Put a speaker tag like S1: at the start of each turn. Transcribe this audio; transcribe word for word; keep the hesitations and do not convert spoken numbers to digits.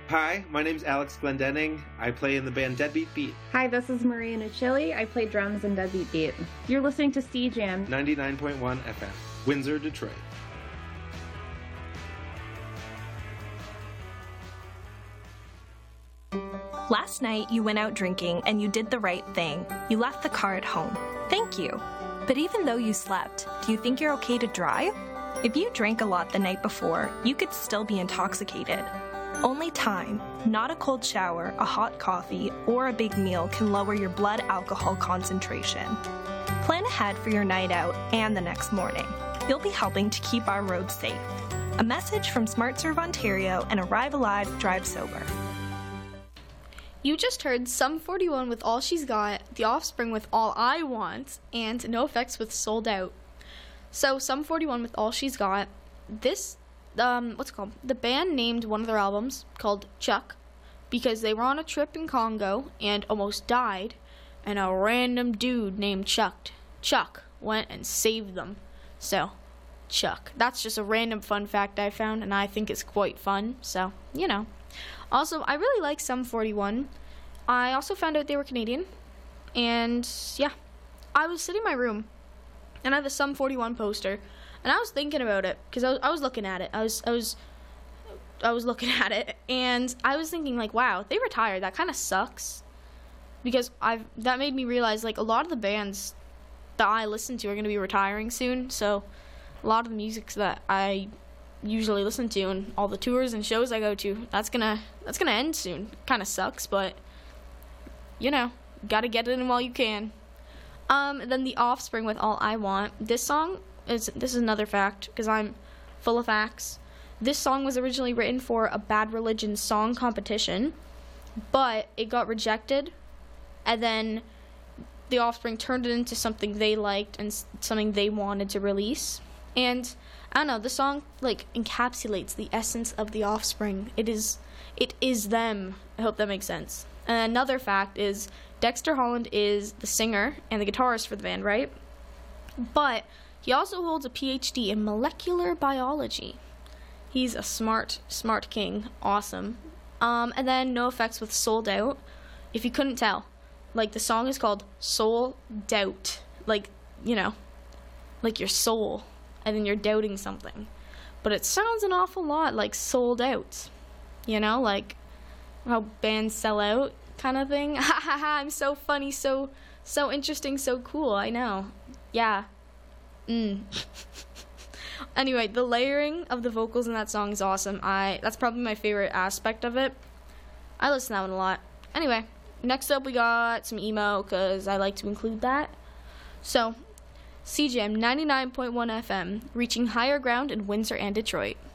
S1: Hi, my name's Alex Glendenning. I play in the band Deadbeat Beat.
S2: Hi, this is Maria Nucilli. I play drums in Deadbeat Beat. You're listening to C Jam
S1: ninety-nine point one F M, Windsor, Detroit.
S3: Last night, you went out drinking and you did the right thing. You left the car at home. Thank you. But even though you slept, do you think you're okay to drive? If you drank a lot the night before, you could still be intoxicated. Only time, not a cold shower, a hot coffee, or a big meal can lower your blood alcohol concentration. Plan ahead for your night out and the next morning. You'll be helping to keep our roads safe. A message from SmartServe Ontario and Arrive Alive, Drive Sober.
S4: You just heard Sum forty-one with All She's Got, The Offspring with All I Want, and NoFX with Sold Out. So, Sum forty-one with All She's Got, this, um, what's it called? The band named one of their albums called Chuck because they were on a trip in Congo and almost died, and a random dude named Chuck, Chuck went and saved them. So, Chuck. That's just a random fun fact I found, and I think it's quite fun, so, you know. Also, I really like Sum forty-one. I also found out they were Canadian. And, yeah. I was sitting in my room, and I have a Sum forty-one poster. And I was thinking about it, because I was, I was looking at it. I was, I was, I was looking at it, and I was thinking, like, wow, they retired. That kind of sucks. Because I've that made me realize, like, a lot of the bands that I listen to are going to be retiring soon. So, a lot of the music that I usually listen to and all the tours and shows I go to, that's gonna that's gonna end soon. Kind of sucks, but you know, gotta get it in while you can. Um, then The Offspring with All I Want. This song is this is another fact because I'm full of facts. This song was originally written for a Bad Religion song competition, but it got rejected, and then The Offspring turned it into something they liked and something they wanted to release. And I don't know, the song like encapsulates the essence of The Offspring. It is it is them. I hope that makes sense. And another fact is Dexter Holland is the singer and the guitarist for the band, right? But he also holds a P H D in molecular biology. He's a smart, smart king. Awesome. Um, and then NoFX with Sold Out. If you couldn't tell, like the song is called Soul Doubt. Like, you know, like your soul. And then you're doubting something. But it sounds an awful lot like Sold Out. You know, like how bands sell out kind of thing. Ha ha ha, I'm so funny, so so interesting, so cool, I know. Yeah. Mm. Anyway, the layering of the vocals in that song is awesome. I That's probably my favorite aspect of it. I listen to that one a lot. Anyway, next up we got some emo, because I like to include that. So, C J M ninety-nine point one F M, reaching higher ground in Windsor and Detroit.